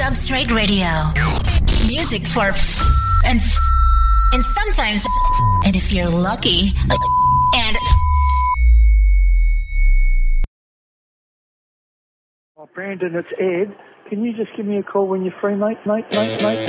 Substrate Radio. Music for and sometimes, and if you're lucky, and... Oh, Brandon, it's Ed. Can you just give me a call when you're free, mate?